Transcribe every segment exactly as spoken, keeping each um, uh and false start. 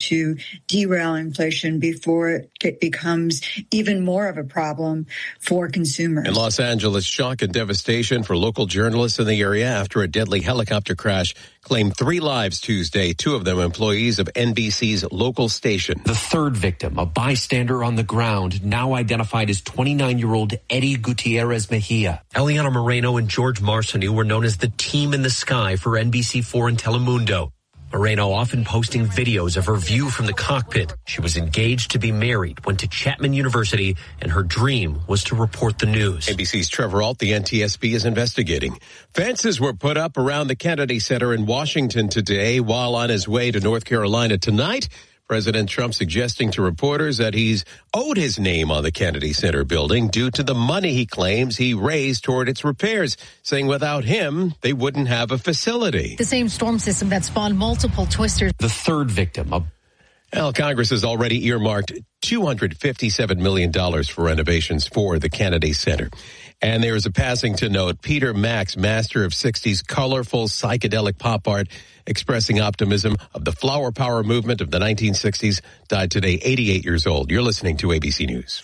to derail inflation before it becomes even more of a problem for consumers. In Los Angeles, shock and devastation for local journalists in the area after a deadly helicopter crash claimed three lives Tuesday, two of them employees of N B C's local station. The third victim, a bystander on the ground, now identified as twenty-nine-year-old Eddie Gutierrez Mejia. Eliana Moreno and George Marcineau were known as the team in the sky for N B C four and Telemundo. Moreno often posting videos of her view from the cockpit. She was engaged to be married, went to Chapman University, and her dream was to report the news. N B C's Trevor Ault, the N T S B, is investigating. Fences were put up around the Kennedy Center in Washington today while on his way to North Carolina tonight. President Trump suggesting to reporters that he's owed his name on the Kennedy Center building due to the money he claims he raised toward its repairs, saying without him, they wouldn't have a facility. The same storm system that spawned multiple twisters. The third victim, a Well, Congress has already earmarked two hundred fifty-seven million dollars for renovations for the Kennedy Center. And there is a passing to note. Peter Max, master of sixties colorful psychedelic pop art, expressing optimism of the flower power movement of the nineteen sixties, died today, eighty-eight years old. You're listening to A B C News.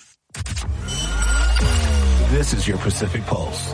This is your Pacific Pulse.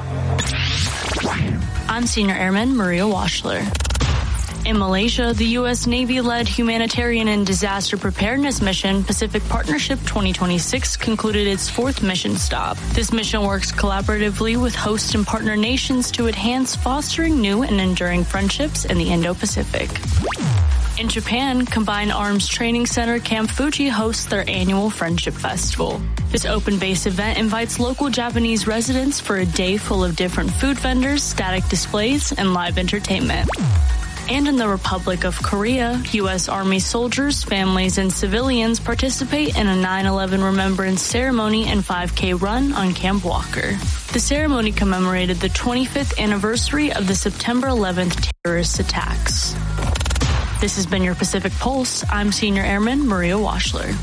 I'm Senior Airman Maria Washler. In Malaysia, the U S Navy-led humanitarian and disaster preparedness mission Pacific Partnership twenty twenty-six concluded its fourth mission stop. This mission works collaboratively with host and partner nations to enhance fostering new and enduring friendships in the Indo-Pacific. In Japan, Combined Arms Training Center Camp Fuji hosts their annual Friendship Festival. This open-base event invites local Japanese residents for a day full of different food vendors, static displays, and live entertainment. And in the Republic of Korea, U S Army soldiers, families, and civilians participate in a nine eleven remembrance ceremony and five K run on Camp Walker. The ceremony commemorated the twenty-fifth anniversary of the September eleventh terrorist attacks. This has been your Pacific Pulse. I'm Senior Airman Maria Washler.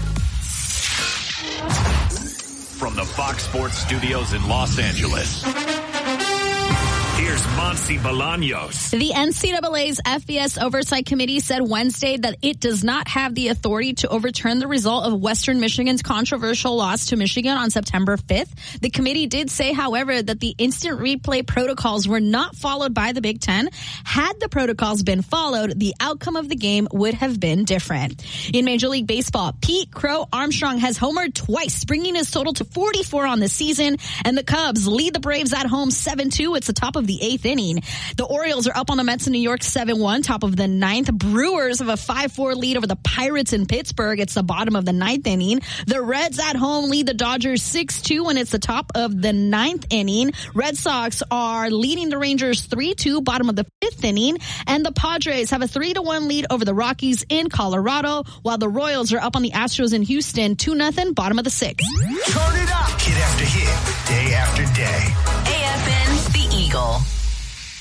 From the Fox Sports Studios in Los Angeles, here's Monsi Bolaños. The N C double A's F B S Oversight Committee said Wednesday that it does not have the authority to overturn the result of Western Michigan's controversial loss to Michigan on September fifth. The committee did say, however, that the instant replay protocols were not followed by the Big Ten. Had the protocols been followed, the outcome of the game would have been different. In Major League Baseball, Pete Crow Armstrong has homered twice, bringing his total to forty-four on the season, and the Cubs lead the Braves at home seven two. It's the top of the eighth inning. The Orioles are up on the Mets in New York seven one, top of the ninth. Brewers have a five four lead over the Pirates in Pittsburgh. It's the bottom of the ninth inning. The Reds at home lead the Dodgers six two, and it's the top of the ninth inning. Red Sox are leading the Rangers three two, bottom of the fifth inning. And the Padres have a three to one lead over the Rockies in Colorado, while the Royals are up on the Astros in Houston two nothing, bottom of the sixth. Turn it up. Hit after hit, day after day. A F N, The Eagle.